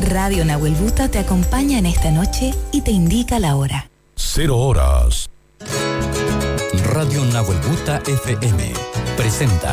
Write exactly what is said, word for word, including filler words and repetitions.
Radio Nahuel Busta te acompaña en esta noche y te indica la hora. Cero horas. Radio Nahuel Busta F M presenta